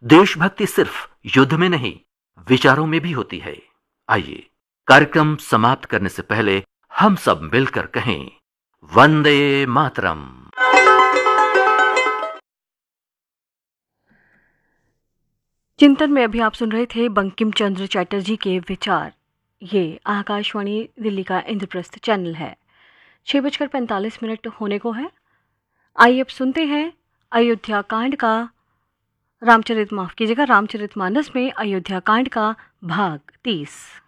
देशभक्ति सिर्फ युद्ध में नहीं, विचारों में भी होती है। आइए कार्यक्रम समाप्त करने से पहले हम सब मिलकर कहें, वंदे मातरम। चिंतन में अभी आप सुन रहे थे बंकिम चंद्र चटर्जी के विचार। ये आकाशवाणी दिल्ली का इंद्रप्रस्थ चैनल है। 6:45 होने को है। आइए अब सुनते हैं अयोध्या कांड का रामचरितमानस में अयोध्या कांड का भाग 30।